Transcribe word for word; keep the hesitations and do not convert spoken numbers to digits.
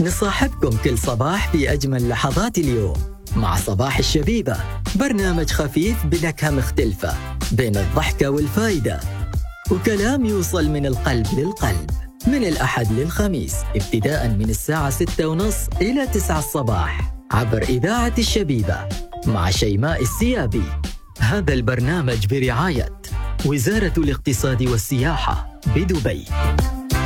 نصاحبكم كل صباح في أجمل لحظات اليوم مع صباح الشبيبة، برنامج خفيف بنكهة مختلفة بين الضحكة والفايدة، وكلام يوصل من القلب للقلب، من الأحد للخميس ابتداء من الساعة ستة ونص إلى تسعة الصباح عبر إذاعة الشبيبة مع شيماء السيابي. هذا البرنامج برعاية وزارة الاقتصاد والسياحة بدبي.